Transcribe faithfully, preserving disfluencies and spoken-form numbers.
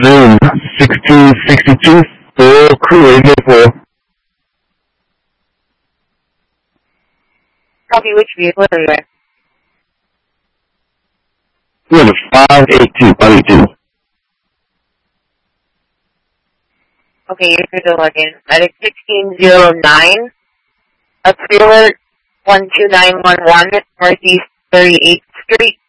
Zoom sixteen sixty-two for crew radio four. Copy, which vehicle are you at? We're at five eight two, five eight two. Okay, you're good to log in. At sixteen oh nine, a trailer one two nine one one, Northeast thirty-eighth Street.